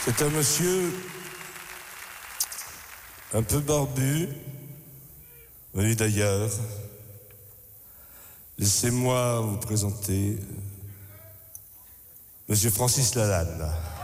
C'est un monsieur un peu barbu, venu d'ailleurs. Laissez-moi vous présenter Monsieur Francis Lalanne.